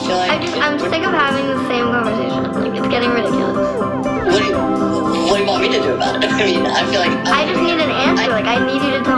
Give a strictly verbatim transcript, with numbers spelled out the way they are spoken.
feel like... I just, I'm sick of having the same conversation. Like, it's getting ridiculous. What do you, what do you want me to do about it? I mean, I feel like... I just need an answer. I, like, I need you to tell